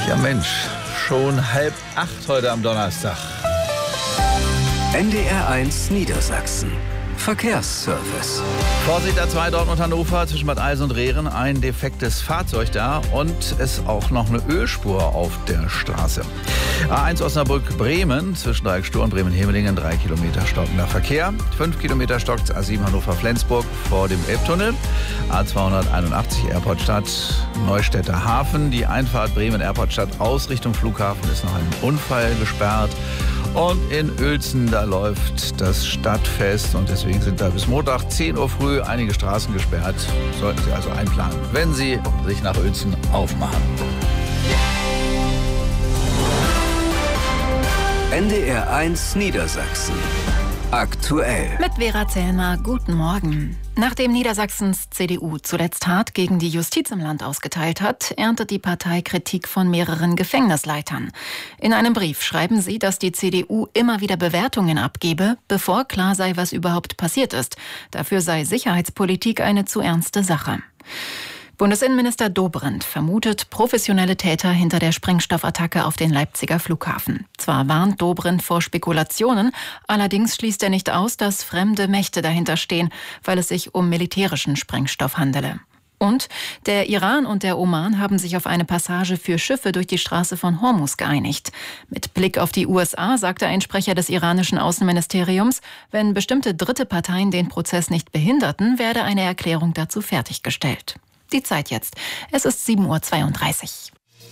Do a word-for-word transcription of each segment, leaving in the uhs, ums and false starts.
Ja Mensch, schon halb acht heute am Donnerstag. N D R eins Niedersachsen. Verkehrsservice. Vorsicht A zwei Dortmund-Hannover zwischen Bad Eils und Rehren. Ein defektes Fahrzeug da und es auch noch eine Ölspur auf der Straße. A eins Osnabrück-Bremen zwischen Dreieckstur und Bremen-Hemelingen. Drei Kilometer stockender Verkehr. Fünf Kilometer stockt A sieben Hannover-Flensburg vor dem Elbtunnel. A zweihunderteinundachtzig Airportstadt Neustädter Hafen. Die Einfahrt Bremen-Airportstadt aus Richtung Flughafen ist nach einem Unfall gesperrt. Und in Uelzen, da läuft das Stadtfest und deswegen sind da bis Montag zehn Uhr früh einige Straßen gesperrt. Sollten Sie also einplanen, wenn Sie sich nach Uelzen aufmachen. N D R eins Niedersachsen. Aktuell. Mit Vera Zellmer, guten Morgen. Nachdem Niedersachsens C D U zuletzt hart gegen die Justiz im Land ausgeteilt hat, erntet die Partei Kritik von mehreren Gefängnisleitern. In einem Brief schreiben sie, dass die C D U immer wieder Bewertungen abgebe, bevor klar sei, was überhaupt passiert ist. Dafür sei Sicherheitspolitik eine zu ernste Sache. Bundesinnenminister Dobrindt vermutet professionelle Täter hinter der Sprengstoffattacke auf den Leipziger Flughafen. Zwar warnt Dobrindt vor Spekulationen, allerdings schließt er nicht aus, dass fremde Mächte dahinter stehen, weil es sich um militärischen Sprengstoff handele. Und der Iran und der Oman haben sich auf eine Passage für Schiffe durch die Straße von Hormuz geeinigt. Mit Blick auf die U S A sagte ein Sprecher des iranischen Außenministeriums, wenn bestimmte dritte Parteien den Prozess nicht behinderten, werde eine Erklärung dazu fertiggestellt. Die Zeit jetzt. Es ist sieben Uhr zweiunddreißig.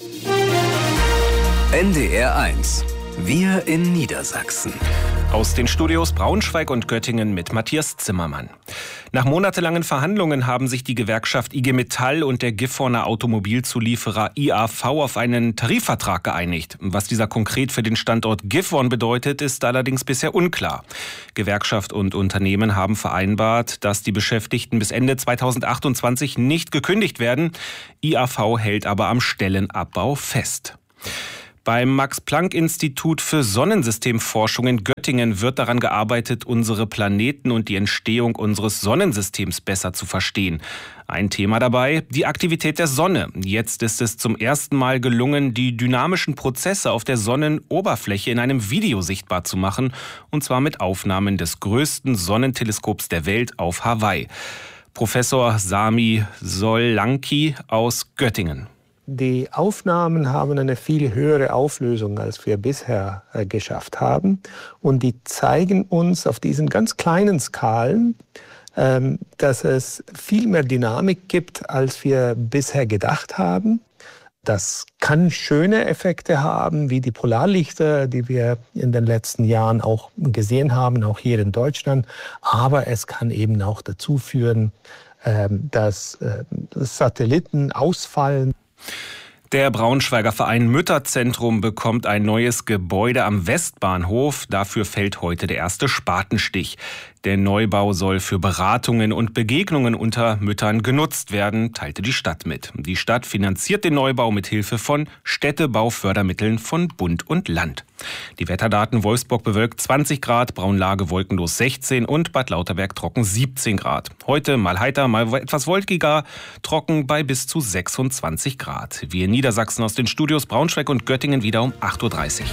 N D R eins. Wir in Niedersachsen. Aus den Studios Braunschweig und Göttingen mit Matthias Zimmermann. Nach monatelangen Verhandlungen haben sich die Gewerkschaft I G Metall und der Gifhorner Automobilzulieferer I A V auf einen Tarifvertrag geeinigt. Was dieser konkret für den Standort Gifhorn bedeutet, ist allerdings bisher unklar. Gewerkschaft und Unternehmen haben vereinbart, dass die Beschäftigten bis Ende zweitausendachtundzwanzig nicht gekündigt werden. I A V hält aber am Stellenabbau fest. Beim Max-Planck-Institut für Sonnensystemforschung in Göttingen wird daran gearbeitet, unsere Planeten und die Entstehung unseres Sonnensystems besser zu verstehen. Ein Thema dabei, die Aktivität der Sonne. Jetzt ist es zum ersten Mal gelungen, die dynamischen Prozesse auf der Sonnenoberfläche in einem Video sichtbar zu machen, und zwar mit Aufnahmen des größten Sonnenteleskops der Welt auf Hawaii. Professor Sami Solanki aus Göttingen. Die Aufnahmen haben eine viel höhere Auflösung, als wir bisher äh, geschafft haben. Und die zeigen uns auf diesen ganz kleinen Skalen, ähm, dass es viel mehr Dynamik gibt, als wir bisher gedacht haben. Das kann schöne Effekte haben, wie die Polarlichter, die wir in den letzten Jahren auch gesehen haben, auch hier in Deutschland. Aber es kann eben auch dazu führen, äh, dass äh, Satelliten ausfallen. Der Braunschweiger Verein Mütterzentrum bekommt ein neues Gebäude am Westbahnhof. Dafür fällt heute der erste Spatenstich. Der Neubau soll für Beratungen und Begegnungen unter Müttern genutzt werden, teilte die Stadt mit. Die Stadt finanziert den Neubau mit Hilfe von Städtebaufördermitteln von Bund und Land. Die Wetterdaten: Wolfsburg bewölkt zwanzig Grad, Braunlage wolkenlos sechzehn und Bad Lauterberg trocken siebzehn Grad. Heute mal heiter, mal etwas wolkiger, trocken bei bis zu sechsundzwanzig Grad. Wir in Niedersachsen aus den Studios Braunschweig und Göttingen wieder um acht Uhr dreißig.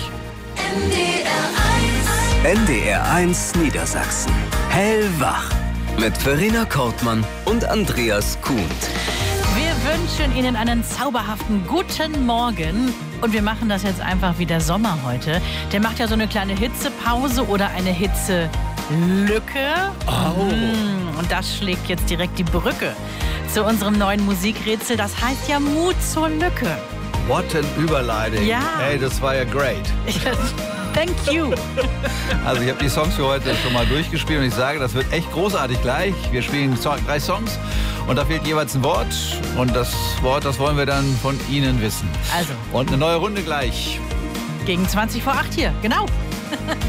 N D R eins Niedersachsen. Hellwach. Mit Verena Kortmann und Andreas Kuhnt. Wir wünschen Ihnen einen zauberhaften guten Morgen. Und wir machen das jetzt einfach wie der Sommer heute. Der macht ja so eine kleine Hitzepause oder eine Hitzelücke. Oh. Und das schlägt jetzt direkt die Brücke zu unserem neuen Musikrätsel. Das heißt ja Mut zur Lücke. What an Überleitung. Ja. Hey, das war ja great. Thank you. Also ich habe die Songs für heute schon mal durchgespielt und ich sage, das wird echt großartig gleich. Wir spielen drei Songs und da fehlt jeweils ein Wort. Und das Wort, das wollen wir dann von Ihnen wissen. Also. Und eine neue Runde gleich. Gegen zwanzig vor acht hier, genau.